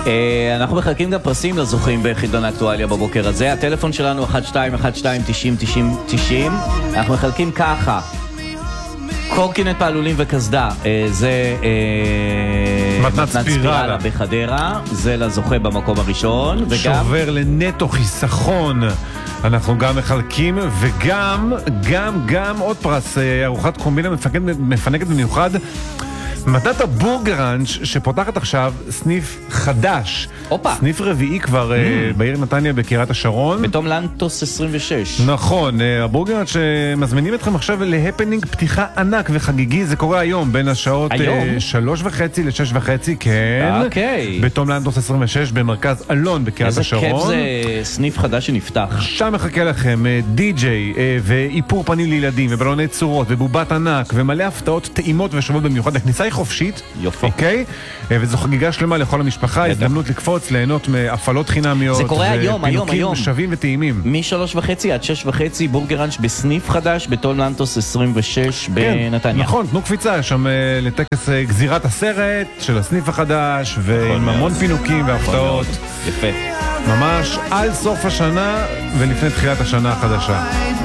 אנחנו מחלקים גם פרסים לזוכים בחידון האקטואליה בבוקר הזה. הטלפון שלנו 1212-90-90-90. אנחנו מחלקים ככה: קורקינט פעלולים וקסדה, זה מתנת ספירלה בחדרה, זה לזוכה במקום הראשון. שובר לנטו חיסכון אנחנו גם מחלקים, וגם עוד פרס, ארוחת קומבינה מפנקת במיוחד, מתנת הבורגראנץ' שפותחת עכשיו סניף חדש. סניף רביעי כבר בעיר נתניה בקריית השרון. בתום לנטוס 26. נכון, הבורגראנץ' שמזמינים אתכם עכשיו להפנינג פתיחה ענק וחגיגי. זה קורה היום בין השעות 3:30 ל-6:30, כן. בתום לנטוס 26 במרכז אלון בקריית השרון. איזה כיף, זה סניף חדש שנפתח. שם מחכה לכם די-ג'יי ואיפור פנים לילדים ובלוני צורות ובובת ענק ומלא הפתעות טעימות ושוות במיוחד. הכניסה היא חופשית. יופי. אוקיי? וזו חגיגה שלמה לכל המשפחה, הזדמנות לקפוץ, ליהנות מהפעלות חינמיות. זה קורה היום. ופינוקים שווים וטעימים. מ-3:30 עד 6:30 בורגראנץ' בסניף חדש בתום לנטוס 26 בנתניה. נכון, תנו קפיצה שם לטקס גזירת הסרט של הסניף החדש, ועם המון פינוקים והפתעות. יפה. ממש על סוף השנה ולפני תחילת השנה החדשה.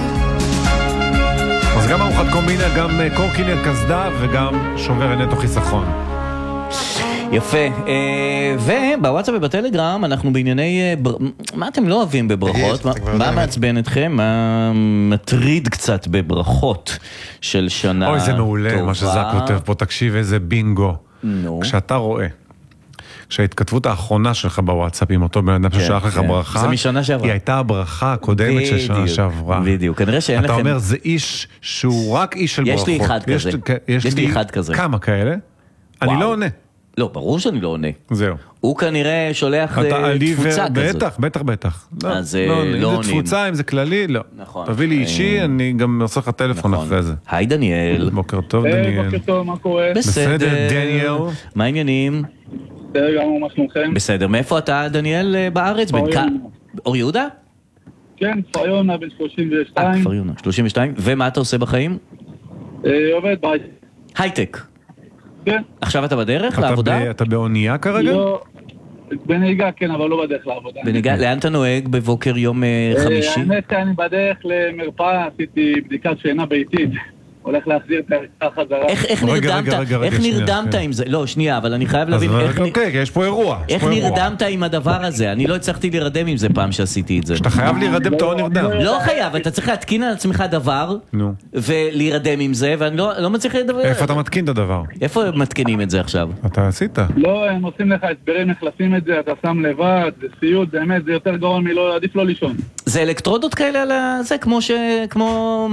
אז גם ארוחת קומבינה, גם קורקינט קסדה וגם שובר נטו חיסכון. יפה. ובוואטסאפ ובטלגרם אנחנו בענייני מה אתם לא אוהבים בברכות? מה מעצבן אתכם? מה מטריד קצת בברכות של שנה טובה? אוי, זה מעולה מה שזה כותב פה. תקשיב איזה בינגו. כשאתה רואה שההתכתבות האחרונה שלך בוואטסאפ עם אותו בן אדם ששלח לך ברכה, זה משנה שעברה. היא הייתה הברכה הקודמת של שנה שעברה. בדיוק, כנראה שאין לכם... אתה אומר, זה איש שהוא רק איש של ברכות. יש לי אחד כזה. יש לי אחד כזה. כמה כאלה? אני לא עונה. לא, ברור שאני לא עונה. זהו. הוא כנראה שולח תפוצה כזאת. בטח. אז לא עונים. אם זה תפוצה, אם זה כללי, לא. נכון. תביא לי אישי, אני גם עושה לך טלפון אחרי זה. היי דניאל. בוקר טוב דניאל. בוקר טוב, מה קורה? בסדר. דניאל. מה העניינים? בסדר, גם מה שלומכם? בסדר. מאיפה אתה דניאל בארץ? אור יהודה? כן, כפר יונה, בן 32. כפר יונה, 32. ומה אתה עושה בחיים? עובד בהייטק. הייטק. כן. עכשיו אתה בדרך לעבודה? אתה באונייה כרגע? לא, בנהיגה כן, אבל לא בדרך לעבודה. בנהיגה, לאן אתה נוהג בבוקר יום חמישי? האמת, אני בדרך למרפאה, עשיתי בדיקת שינה ביתית. הולך להחזיר את הערכה חזרה. איך נרדמת עם זה? לא, שנייה, אבל אני חייב להבין אוקיי, יש פה אירוע. איך נרדמת עם הדבר הזה? אני לא הצלחתי להירדם עם זה פעם שעשיתי את זה. שאתה חייב להירדם, אתה לא נרדם. לא חייב, אתה צריך להתקין על עצמך דבר ולהירדם עם זה, ואני לא מצליח לדבר. איפה אתה מתקין את הדבר? איפה מתקינים את זה עכשיו? אתה עשית? לא, הם עושים לך הסברים איך לשים את זה, אתה שם לבד, זה סיוט, באמת, זה יותר גרוע מלא, עדיף לא לישון. זה אלקטרודות כאלה על זה, כמו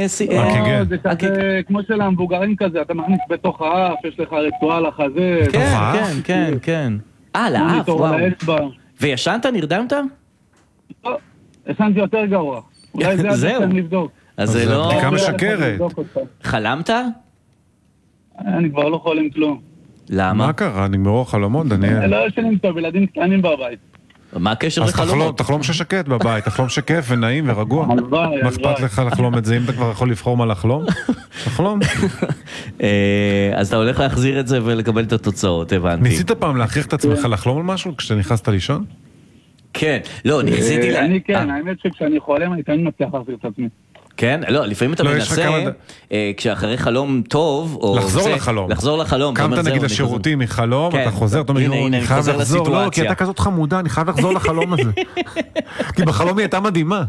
כמו של המבוגרים כזה, אתה מכניס בתוך האף, יש לך רצועה לחזה. כן. לאף, וואו. וישנת, נרדמת? לא, ישנתי יותר גרוע. אולי זה עדיין לבדוק. אז זה לא... בדיקה משקרת. חלמת? אני כבר לא חולם כלום. למה? מה קרה? נגמרו החלומות, דניאל? לא ישנים טוב, ילדים קטנים בבית. מה הקשר לחלומות? אז תחלום ששקט בבית, תחלום שכיף ונעים ורגוע. מה אכפת לך לחלום את זה? אם אתה כבר יכול לבחור מה לחלום? תחלום. אז אתה הולך להחזיר את זה ולקבל את התוצאות, הבנתי. ניסית פעם להכריח את עצמך לחלום על משהו כשאתה נכנסת לישון? כן, לא, ניסיתי... אני כן, האמת שכשאני חולם אני תמיד מצליח להחזיר את עצמי. כן? לא, לפעמים אתה מנסה, כשאחרי חלום טוב, לחזור לחלום. קמת נגיד לשירותים מחלום, אתה חוזר, אתה אומר, אני חייב לחזור, לא, כי אתה כזאת חמודה, אני חייב לחזור לחלום הזה. כי בחלום היא הייתה מדהימה.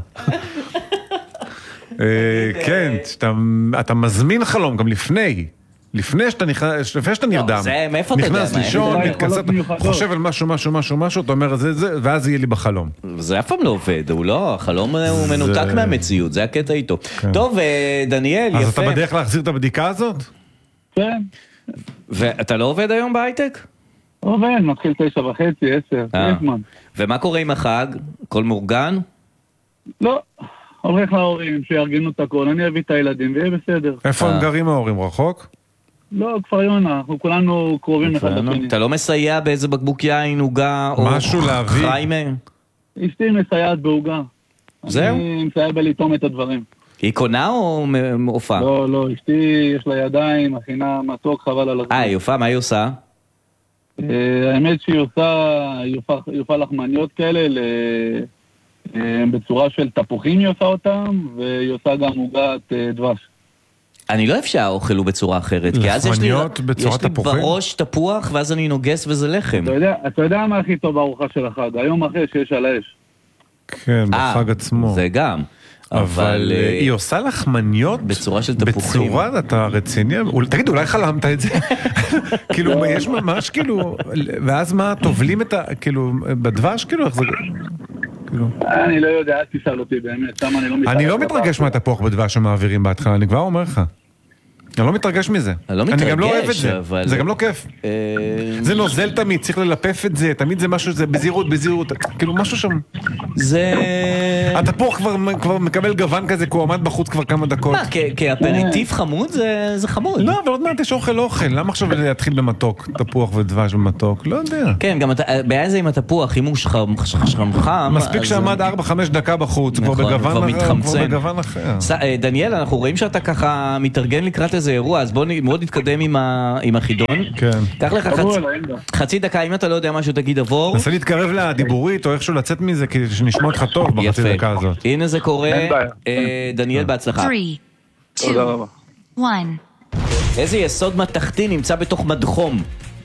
כן, אתה מזמין חלום גם לפני שאתה נרדם, נכנס לישון, חושב על משהו, אתה אומר זה, ואז יהיה לי בחלום. זה אף פעם לא עובד, החלום הוא מנותק מהמציאות, זה הקטע איתו. טוב, דניאל, יפה. אז אתה בדרך להחזיר את הבדיקה הזאת? כן. ואתה לא עובד היום בהייטק? עובד, מתחיל 9:30, 10, ומה קורה עם החג? הכל מאורגן? לא. הולך להורים שיארגנו את הכל, אני אביא את הילדים ויהיה בסדר. איפה הם גרים ההורים? רחוק? לא, כפר יונה, אנחנו כולנו קרובים אחד לשני. אתה לא מסייע באיזה בקבוק יין, עוגה או חיימה? אשתי מסייעת בעוגה. זהו? אני מסייע בלטום את הדברים. היא קונה או הופעה? לא, אשתי יש לה ידיים, מכינה מתוק, חבל על הזמן. היא הופעה, מה היא עושה? האמת שהיא עושה לחמניות כאלה בצורה של תפוחים היא עושה אותם, והיא עושה גם עוגת דבש. אני לא אוהב שהאוכל הוא בצורה אחרת, כי אז יש לי בראש תפוח, ואז אני נוגס וזה לחם. אתה יודע מה הכי טוב בארוחה של החג? היום אחרי שיש על האש. כן, בחג עצמו. זה גם. אבל היא עושה לחמניות בצורה של תפוחים. בצורה, אתה רציני? תגיד, אולי חלמת את זה? כאילו, יש ממש כאילו, ואז מה, תובלים את ה... כאילו, בדבש, כאילו, איך זה... אני לא יודע, אל תשאל אותי באמת, שם אני לא מתרגש מהתפוח בדבש שמעבירים בהתחלה, אני כבר אומר לך. אני לא מתרגש מזה. אני גם לא אוהב את זה. זה גם לא כיף. זה נוזל תמיד, צריך ללפף את זה, תמיד זה משהו, זה בזהירות, כאילו משהו שם. זה... התפוח כבר מקבל גוון כזה, כי הוא עמד בחוץ כבר כמה דקות. מה, כאפריטיב חמוד זה חמוד. לא, אבל עוד מעט יש אוכל. למה עכשיו להתחיל במתוק, תפוח ודבש במתוק? לא יודע. כן, גם בעיה זה עם התפוח, אם הוא חם. מספיק שעמד 4-5 דקה בחוץ, כבר בגוון אחר. דניאל, אנחנו רואים שאתה ככה מתארגן לקראת איזה אירוע, אז בוא מאוד נתקדם עם החידון. כן. קח לך חצי דקה, אם אתה לא יודע משהו תגיד עבור. נסה להתקרב לדיבורית או איכשהו לצאת מזה, כדי שנשמע אותך טוב בחצי דקה הזאת. הנה זה קורה. דניאל, בהצלחה. 3, 2, 1. איזה יסוד מתכתי נמצא בתוך מדחום?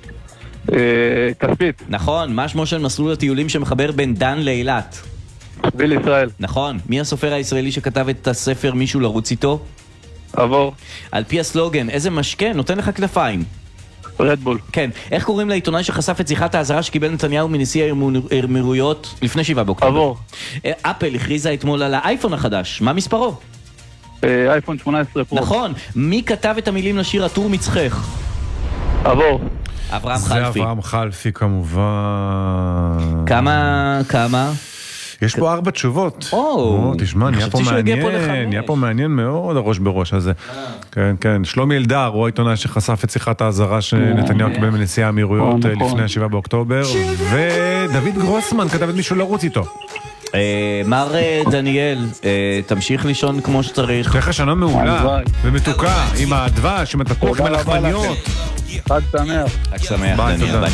כספית. נכון, מה שמו של מסלול הטיולים שמחבר בין דן לאילת? ביל ישראל. נכון, מי הסופר הישראלי שכתב את הספר מישהו לרוץ איתו? עבור. על פי הסלוגן, איזה משקה נותן לך כנפיים? רדבול. כן, איך קוראים לעיתונאי שחשף את שיחת האזהרה שקיבל נתניהו מנשיא האמירויות לפני 7 באוקטובר? עבור. אפל הכריזה אתמול על האייפון החדש, מה מספרו? אייפון 18 פרו. נכון, מי כתב את המילים לשיר עטור מצחך? עבור. אברהם זה חלפי. אברהם חלפי כמובן. כמה? יש פה 4 תשובות. תשמע, נהיה פה מעניין מאוד הראש בראש הזה. כן, כן. שלומי אלדר הוא העיתונאי שחשף את שיחת האזהרה שנתניהו קיבל מנשיא האמירויות לפני 7 באוקטובר, ודוד גרוסמן כתב את מישהו לרוץ איתו. מר דניאל, תמשיך לישון כמו שצריך. תהיה לך שנה מעולה ומתוקה, עם הדבש, עם התפוח, עם הלחמניות. חג שמח. חג שמח, דניאל.